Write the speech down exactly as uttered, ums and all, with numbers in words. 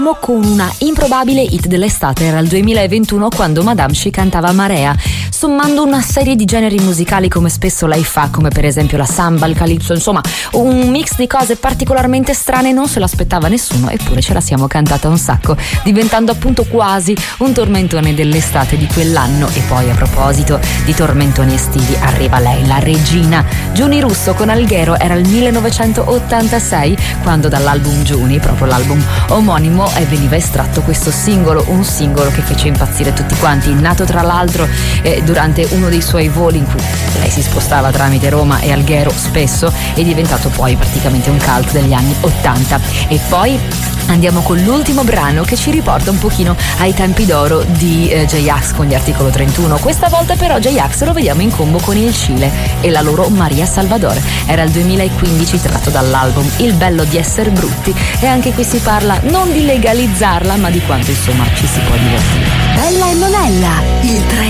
Con una improbabile hit dell'estate. Era il duemilaventuno quando Madame Chi cantava Marea, sommando una serie di generi musicali come spesso lei fa, come per esempio la samba, il calypso, insomma un mix di cose particolarmente strane. Non se l'aspettava nessuno, eppure ce la siamo cantata un sacco, diventando appunto quasi un tormentone dell'estate di quell'anno. E poi, a proposito di tormentoni estivi, arriva lei, la regina. Giuni Russo con Alghero. Era il millenovecentottantasei quando dall'album Giuni, proprio l'album omonimo, veniva estratto questo singolo, un singolo che fece impazzire tutti quanti, nato tra l'altro eh, durante uno dei suoi voli in cui lei si spostava tramite Roma e Alghero spesso, e diventato poi praticamente un cult degli anni ottanta. E poi andiamo con l'ultimo brano che ci riporta un pochino ai tempi d'oro di eh, J-Ax con gli Articolo trentuno. Questa volta però J-Ax lo vediamo in combo con il Cile e la loro Maria Salvador. Era il duemilaquindici, tratto dall'album Il bello di esser brutti, e anche qui si parla non di legalizzarla, ma di quanto insomma ci si può divertire. Bella e Monella, il tre